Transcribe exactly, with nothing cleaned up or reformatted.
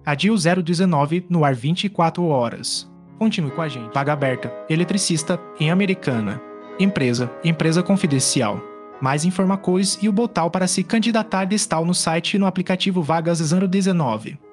Adil zero dezenove, no ar vinte e quatro horas. Continue com a gente. Vaga aberta. Eletricista, em Americana. Empresa, empresa confidencial. Mais informações e o botão para se candidatar está no site e no aplicativo Vagas zero dezenove.